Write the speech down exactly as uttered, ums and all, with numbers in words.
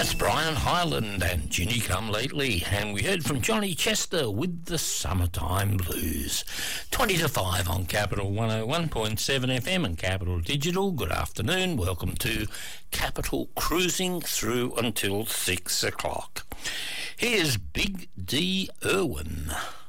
That's Brian Hyland and Ginny Come Lately, and we heard from Johnny Chester with the Summertime Blues. twenty to five on Capital one oh one point seven F M and Capital Digital. Good afternoon, welcome to Capital Cruising through until six o'clock. Here's Big D Irwin.